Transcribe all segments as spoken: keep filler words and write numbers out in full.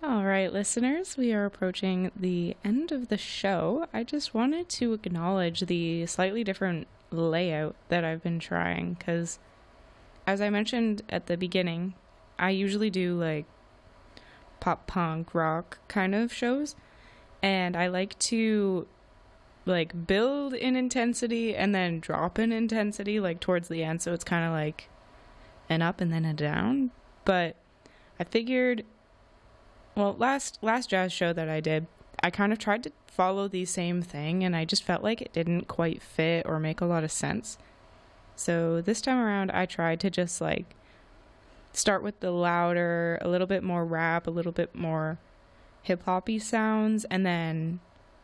All right, listeners, we are approaching the end of the show. I just wanted to acknowledge the slightly different layout that I've been trying because, as I mentioned at the beginning, I usually do like pop punk rock kind of shows, and I like to like build in intensity and then drop in intensity like towards the end, so it's kind of like an up and then a down. But I figured, well, last last jazz show that I did, I kind of tried to follow the same thing, and I just felt like it didn't quite fit or make a lot of sense. So this time around, I tried to just like start with the louder, a little bit more rap, a little bit more hip-hoppy sounds, and then,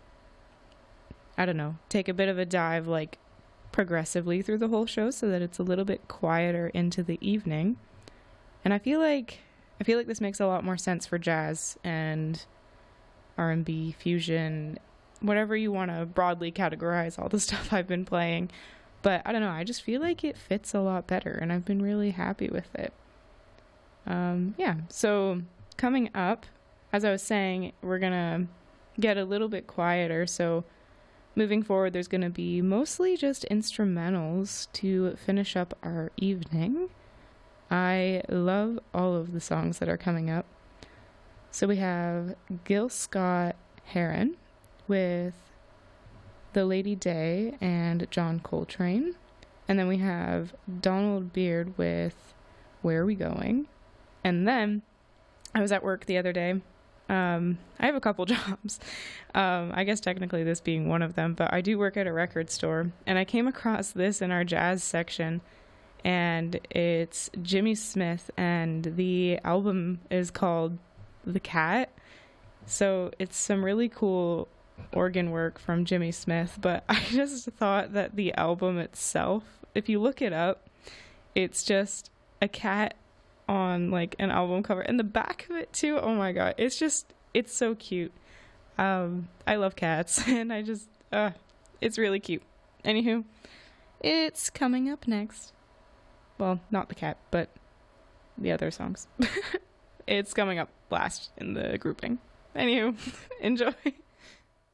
I don't know, take a bit of a dive like progressively through the whole show so that it's a little bit quieter into the evening. And I feel like I feel like this makes a lot more sense for jazz and R and B, fusion, whatever you want to broadly categorize all the stuff I've been playing. But I don't know, I just feel like it fits a lot better, and I've been really happy with it. Um, yeah, so coming up, as I was saying, we're going to get a little bit quieter. So moving forward, there's going to be mostly just instrumentals to finish up our evening. I love all of the songs that are coming up. So we have Gil Scott-Heron with The Lady Day and John Coltrane. And then we have Donald Beard with Where Are We Going? And then I was at work the other day. Um, I have a couple jobs. Um, I guess technically this being one of them, but I do work at a record store. And I came across this in our jazz section. And it's Jimmy Smith, and the album is called The Cat. So it's some really cool organ work from Jimmy Smith, but I just thought that the album itself, if you look it up, it's just a cat on like an album cover, and the back of it too. Oh my god, it's just, it's so cute. Um, I love cats, and I just, uh, it's really cute. Anywho, it's coming up next. Well, not the cat, but the other songs. It's coming up last in the grouping. Anywho, enjoy.